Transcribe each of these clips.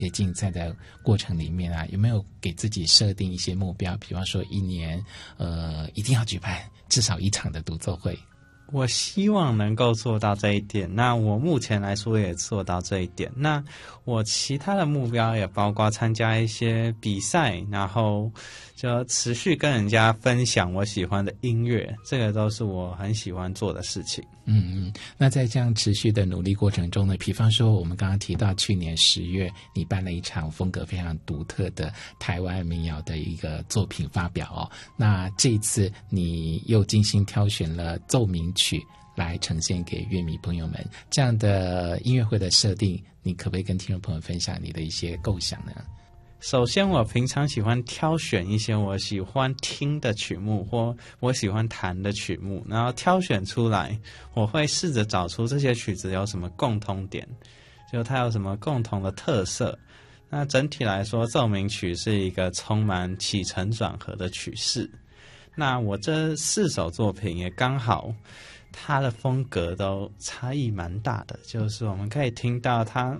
竞赛的过程里面啊，有没有给自己设定一些目标？比方说一年一定要举办至少1场的独奏会。 我希望能够做到这一点，那我目前来说也做到这一点。那我其他的目标也包括参加一些比赛，然后就持续跟人家分享我喜欢的音乐，这个都是我很喜欢做的事情。 那在这样持续的努力过程中呢，比方说我们刚刚提到去年10月你办了一场风格非常独特的台湾民谣的一个作品发表哦，那这一次你又精心挑选了奏鸣曲来呈现给乐迷朋友们，这样的音乐会的设定，你可不可以跟听众朋友分享你的一些构想呢？ 首先我平常喜欢挑选一些我喜欢听的曲目或我喜欢弹的曲目，然后挑选出来，我会试着找出这些曲子有什么共通点，就它有什么共同的特色。那整体来说，奏鸣曲是一个充满起承转合的曲式。那我这4首作品也刚好它的风格都差异蛮大的，就是我们可以听到它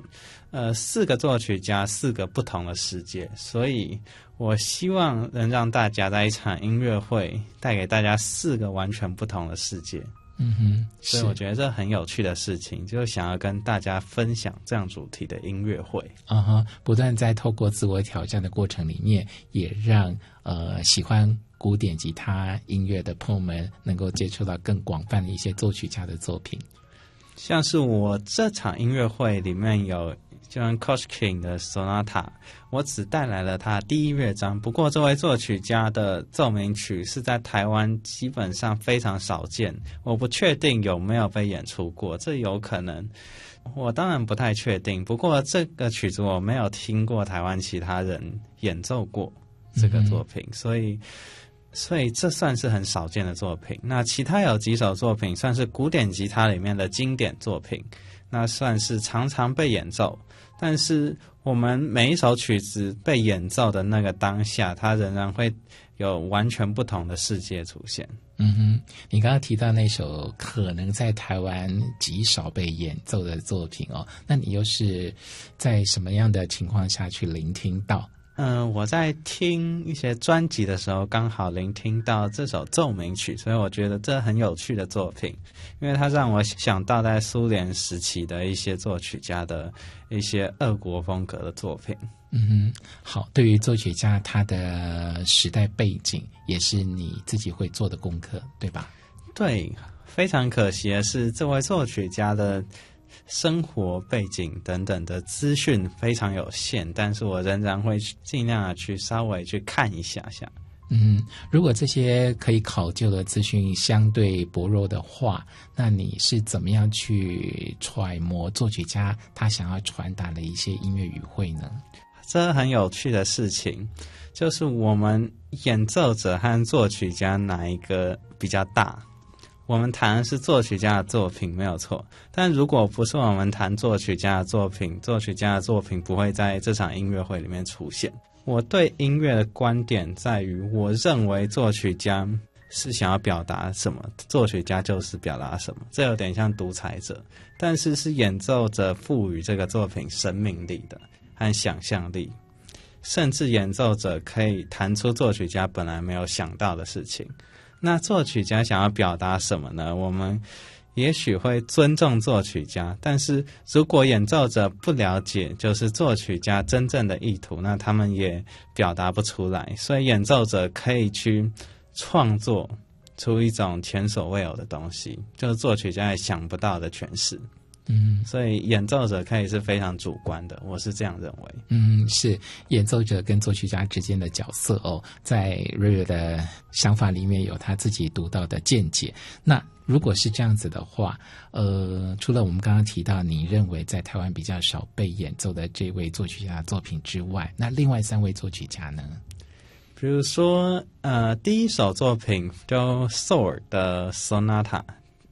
4个作曲家4个不同的世界，所以我希望能让大家在一场音乐会带给大家4个完全不同的世界。所以我觉得这很有趣的事情，就想要跟大家分享这样主题的音乐会。 不断在透过自我挑战的过程里面，也让喜欢古典吉他音乐的朋友们能够接触到更广泛的一些作曲家的作品。 像是我这场音乐会里面有John Koshkin 的 Sonata， 我只带来了他第1乐章，不过这位作曲家的奏鸣曲是在台湾基本上非常少见，我不确定有没有被演出过，这有可能，我当然不太确定，不过这个曲子我没有听过台湾其他人演奏过这个作品，所以这算是很少见的作品。那其他有几首作品算是古典吉他里面的经典作品，那算是常常被演奏，但是我们每一首曲子被演奏的那个当下，它仍然会有完全不同的世界出现。 你刚刚提到那首可能在台湾极少被演奏的作品哦，那你又是在什么样的情况下去聆听到？ 我在听一些专辑的时候刚好聆听到这首奏鸣曲，所以我觉得这很有趣的作品，因为它让我想到在苏联时期的一些作曲家的一些俄国风格的作品。 好，对于作曲家他的时代背景也是你自己会做的功课，对吧？ 对，非常可惜的是这位作曲家的生活背景等等的资讯非常有限，但是我仍然会尽量的去稍微去看一下下。 如果这些可以考究的资讯相对薄弱的话，那你是怎么样去揣摩作曲家他想要传达的一些音乐语汇呢？ 这很有趣的事情，就是我们演奏者和作曲家哪一个比较大？我们谈的是作曲家的作品没有错，但如果不是我们谈作曲家的作品，作曲家的作品不会在这场音乐会里面出现。我对音乐的观点在于，我认为作曲家是想要表达什么，作曲家就是表达什么，这有点像独裁者，但是是演奏者赋予这个作品生命力的和想象力，甚至演奏者可以弹出作曲家本来没有想到的事情。那作曲家想要表达什么呢？我们也许会尊重作曲家，但是如果演奏者不了解就是作曲家真正的意图，那他们也表达不出来，所以演奏者可以去创作出一种前所未有的东西，就是作曲家也想不到的诠释。所以演奏者可以是非常主观的，我是这样认为。 是演奏者跟作曲家之间的角色哦，在瑞瑞的想法里面有他自己独到的见解。那如果是这样子的话，除了我们刚刚提到你认为在台湾比较少被演奏的这位作曲家的作品之外，那另外3位作曲家呢？ 比如说第一首作品就 Soul 的 Sonata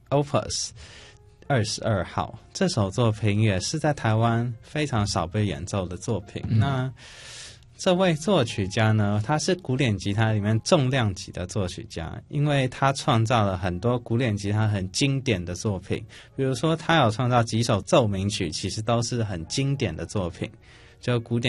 Opus 22号，这首作品也是在台湾非常少被演奏的作品。那这位作曲家呢，他是古典吉他里面重量级的作曲家，因为他创造了很多古典吉他很经典的作品，比如说他有创造几首奏鸣曲，其实都是很经典的作品。 就古典